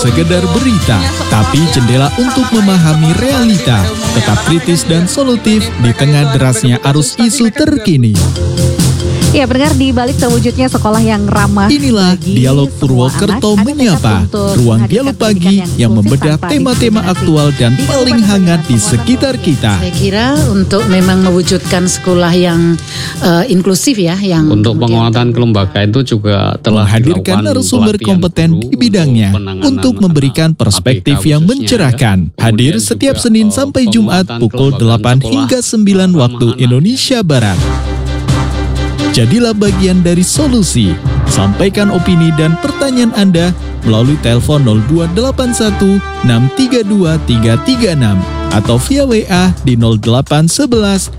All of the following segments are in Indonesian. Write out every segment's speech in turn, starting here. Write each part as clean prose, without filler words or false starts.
sekedar berita, tapi jendela untuk memahami realita, tetap kritis dan solutif di tengah derasnya arus isu terkini. Ya, pendengar, di balik terwujudnya sekolah yang ramah. Inilah Dialog Purwokerto Menyapa, ruang dialog pagi yang membedah tema-tema aktual dan paling hangat di sekitar kita. Saya kira untuk memang mewujudkan sekolah yang inklusif ya, yang untuk penguatan kelembagaan itu juga telah menghadirkan narasumber kompeten di bidangnya untuk memberikan perspektif yang mencerahkan. Hadir setiap Senin sampai Jumat pukul 8 hingga 9 waktu Indonesia Barat. Jadilah bagian dari solusi. Sampaikan opini dan pertanyaan Anda melalui telepon 0281 632 336 atau via WA di 0811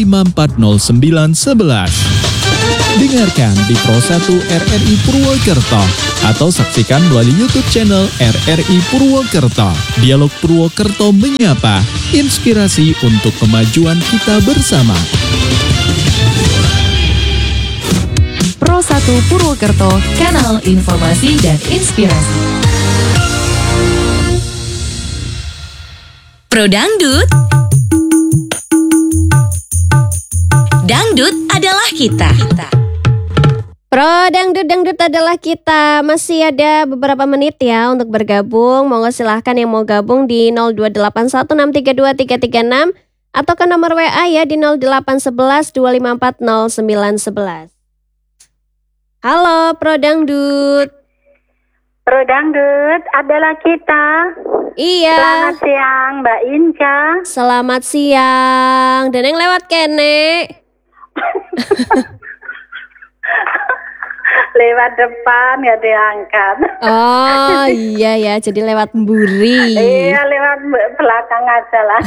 2540 911. Dengarkan di Pro 1 RRI Purwokerto atau saksikan melalui YouTube channel RRI Purwokerto. Dialog Purwokerto Menyapa, inspirasi untuk kemajuan kita bersama. Pro 1 Purwokerto, kanal informasi dan inspirasi. Pro Dangdut. Dangdut adalah kita. Pro Dangdut adalah kita. Masih ada beberapa menit ya untuk bergabung. Monggo silahkan yang mau gabung di 02816323336 atau ke nomor WA ya di 0811 254 0911. Halo Pro Dangdut. Pro Dangdut adalah kita. Iya. Selamat siang Mbak Inka. Selamat siang. Dan yang lewat kene. Lewat depan gak diangkat. Oh iya ya, jadi lewat mburi. Iya, lewat belakang aja lah.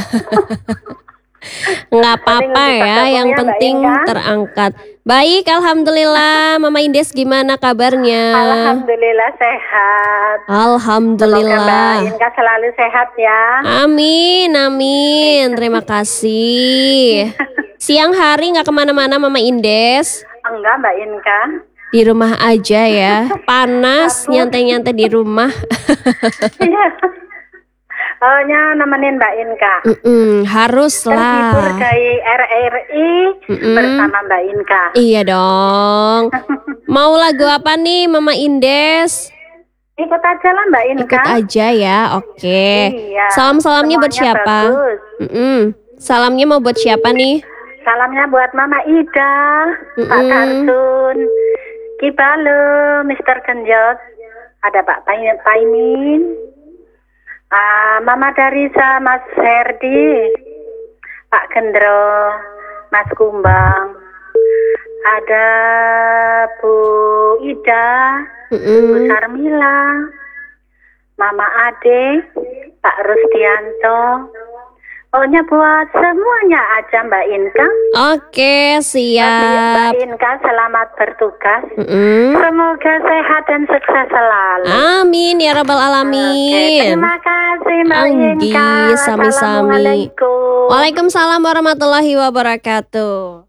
Nggak apa-apa ya, yang penting terangkat. Baik, alhamdulillah. Mama Indes gimana kabarnya? Alhamdulillah sehat. Alhamdulillah. Semoga Mbak Inka selalu sehat ya. Amin, amin. Terima kasih. Siang hari nggak kemana-mana Mama Indes? Enggak Mbak Inka. Di rumah aja ya. Panas, nyantai-nyantai di rumah. Iya. Nemenin Mbak Inka. Harus lah. Terhibur dari RRI bersama Mbak Inka. Iya dong. Mau lagu apa nih Mama Indes? Ikut aja lah Mbak Inka. Ikut aja ya, oke. Iya, Salam-salamnya buat siapa? Salamnya mau buat siapa nih? Salamnya buat Mama Ida, Pak Kartun, Kibalo, Mr. Genjot, ada Pak Paimin, Mama Darisa, Mas Herdi, Pak Gendro, Mas Kumbang, ada Bu Ida, Bu Sarmila, Mama Ade, Pak Rustianto. Pokoknya buat semuanya aja Mbak Inka. Oke, siap. Mbak Inka selamat bertugas. Semoga sehat dan sukses selalu. Amin ya rabbal alamin. Terima kasih Mbak Inka. Sami-sami. Waalaikumsalam warahmatullahi wabarakatuh.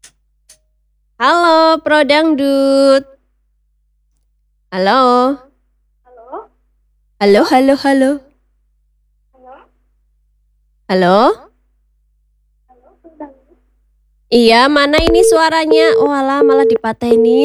Halo Pro Dangdut. Halo. Halo. Halo? Iya, mana ini suaranya? Walah, malah dipateni.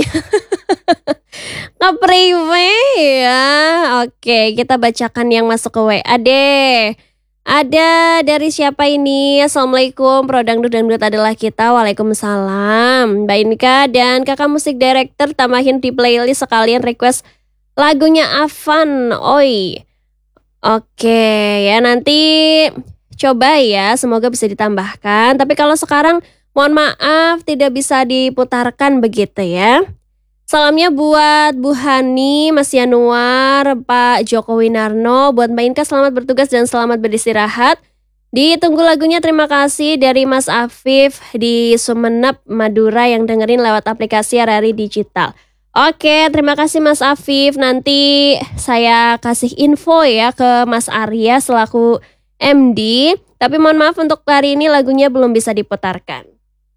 Nge-priwe ya. Oke, kita bacakan yang masuk ke WA deh. Ada dari siapa ini? Assalamualaikum, Pro Dangdut adalah kita. Waalaikumsalam. Mbak Inka dan kakak musik director tambahin di playlist sekalian request lagunya Avan. Oi. Oke, ya nanti coba ya, semoga bisa ditambahkan. Tapi kalau sekarang mohon maaf tidak bisa diputarkan begitu ya. Salamnya buat Bu Hani, Mas Yanuar, Pak Joko Winarno. Buat Mbak Inka selamat bertugas dan selamat beristirahat. Ditunggu lagunya, terima kasih dari Mas Afif di Sumeneb, Madura yang dengerin lewat aplikasi RRI Digital. Oke, terima kasih Mas Afif. Nanti saya kasih info ya ke Mas Arya selaku MD, tapi mohon maaf untuk hari ini lagunya belum bisa diputarkan.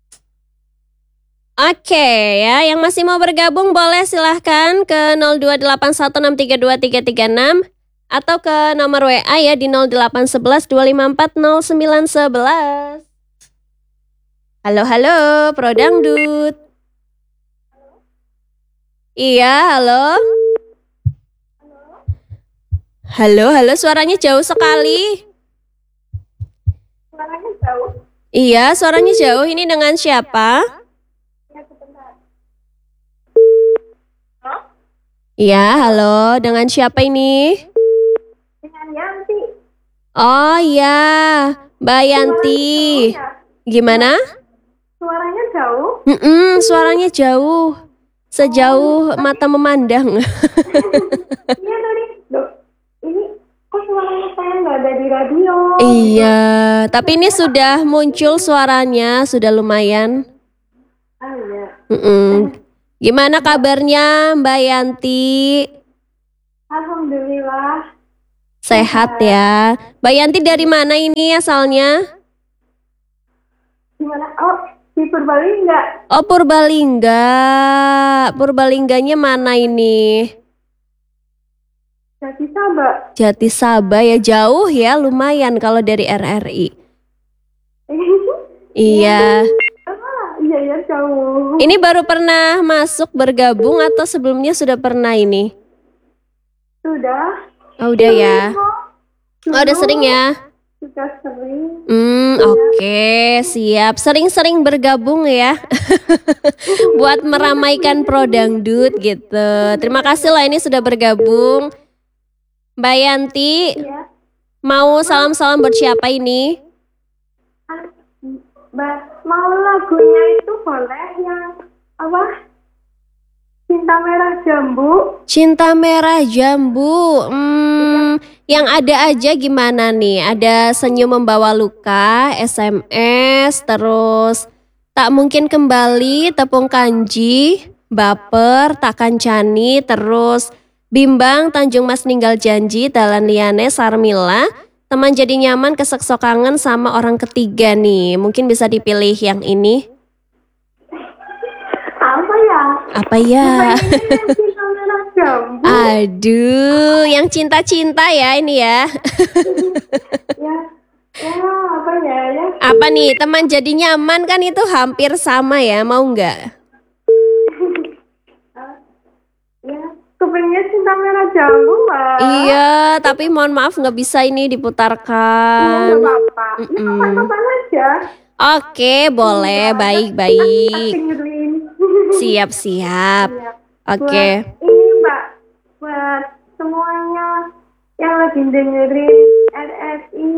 Oke ya, yang masih mau bergabung boleh silahkan ke 02816323336 atau ke nomor WA ya di 0811 254 0911. Halo, Pro Dangdut. Iya, halo. Halo, suaranya jauh sekali. Suaranya jauh. Iya, suaranya jauh. Ini dengan siapa? Iya, halo. Dengan siapa ini? Dengan Yanti. Oh iya, Mbak Yanti. Gimana? Suaranya jauh. Suaranya jauh. Sejauh mata memandang. Iya tadi. Ini kok suaranya saya nggak ada di radio? Iya, tapi ini sudah muncul suaranya, sudah lumayan. Oh iya. Gimana kabarnya Mbak Yanti? Alhamdulillah. Sehat ya. Mbak Yanti dari mana ini asalnya? Gimana? Oh, di Purbalingga. Oh, Purbalingga. Purbalingganya mana ini? Jadi Sabah. Jatisaba ya, jauh ya, lumayan kalau dari RRI. Iya. Iya ya jauh. Ini baru pernah masuk bergabung atau sebelumnya sudah pernah ini? Sudah. Oh, udah ya. Oh, udah sering ya? Sudah sering. Oke, siap. Sering-sering bergabung ya. Buat meramaikan Pro Dangdut gitu. Terima kasih lah ini sudah bergabung. Mbak Yanti, Iya. mau salam-salam buat siapa ini? Mau lagunya itu boleh yang apa? Cinta Merah Jambu. Cinta Merah Jambu. Yang ada aja gimana nih? Ada Senyum Membawa Luka, SMS, terus Tak Mungkin Kembali, Tepung Kanji, Baper, Tak Kancani, terus Bimbang, Tanjung Mas Ninggal Janji, Dalan Liane, Sarmila, Teman Jadi Nyaman, Kesek Sok Kangen, sama Orang Ketiga nih. Mungkin bisa dipilih yang ini. Apa ya? Apa ya? Cinta Merah Jambu. Aduh, yang cinta-cinta ya ini ya. Ya, apa ya? Apa nih, Teman Jadi Nyaman kan itu hampir sama ya, mau nggak? Ya, kepengennya Cinta Merah Jambu, Mbak. Iya, tapi mohon maaf nggak bisa ini diputarkan. Nggak apa-apa. Ya, kapan-kapan aja. Oke, boleh, baik-baik. Dengerin. Siap-siap. Iya. Oke. Buat ini Mbak, buat semuanya yang lagi dengerin RRI,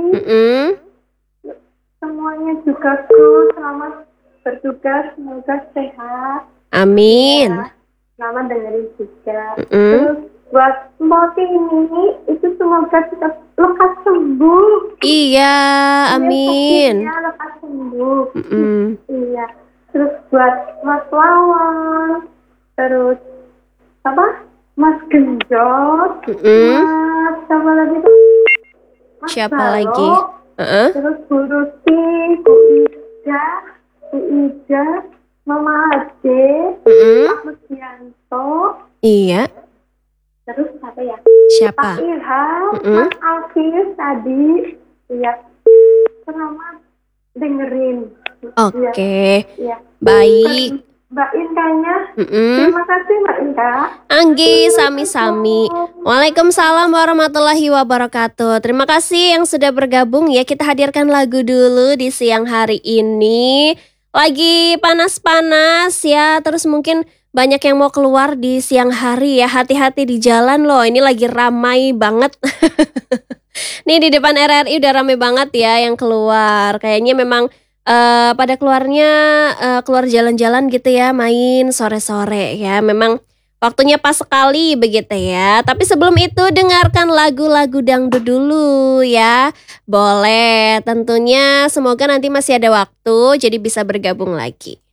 semuanya juga selamat bertugas, semoga sehat. Amin. Ya, selamat dengerin juga. Terus buat Mbak ini, itu semoga kita lekas sembuh. Iya, amin. Ya, lekas sembuh. Iya. Terus buat Mas Wawan, terus apa? Mas Genjot, Mas siapa lagi tuh? Mas Siapa Balo, lagi? Terus Bu Ruti, Bu Ida, Mama Ade, Pak Mugianto, Iya. terus apa ya? Siapa? Pak Ilham, Mas Alfis tadi, iya. Selamat dengerin. Oke. Iya. Baik. Mbak Intanya, terima kasih Mbak Inta. Anggi, sami-sami. Waalaikumsalam warahmatullahi wabarakatuh. Terima kasih yang sudah bergabung ya. Kita hadirkan lagu dulu di siang hari ini. Lagi panas-panas ya. Terus mungkin banyak yang mau keluar di siang hari ya. Hati-hati di jalan loh. Ini lagi ramai banget. Nih di depan RRI udah ramai banget ya yang keluar. Kayaknya memang pada keluar jalan-jalan gitu ya, main sore-sore ya. Memang waktunya pas sekali begitu ya. Tapi sebelum itu dengarkan lagu-lagu dangdut dulu ya. Boleh, tentunya semoga nanti masih ada waktu jadi bisa bergabung lagi.